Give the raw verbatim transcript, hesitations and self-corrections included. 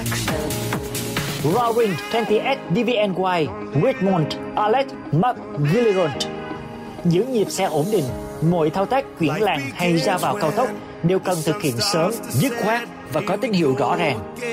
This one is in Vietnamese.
Roaring twenty eight D V N Y Richmond Alex McGilliron. Giữ nhịp xe ổn định, mọi thao tác chuyển làn hay ra vào cao tốc đều cần thực hiện sớm, dứt khoát và có tín hiệu rõ ràng.